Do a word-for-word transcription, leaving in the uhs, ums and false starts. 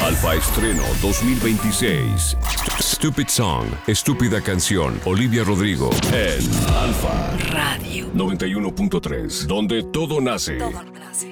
Alfa Estreno dos mil veintiséis. Stupid Song, Estúpida Canción, Olivia Rodrigo, en Alfa Radio noventa y uno punto tres, donde todo nace. Todo